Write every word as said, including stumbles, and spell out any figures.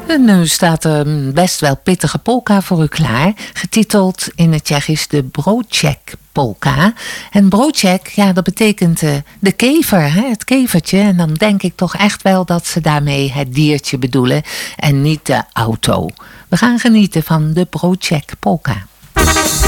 En nu staat er een best wel pittige polka voor u klaar. Getiteld in het Tsjechisch de Broodcheck polka. En Broodcheck, ja, dat betekent uh, de kever, hè, het kevertje. En dan denk ik toch echt wel dat ze daarmee het diertje bedoelen. En niet de auto. We gaan genieten van de Broodcheck polka.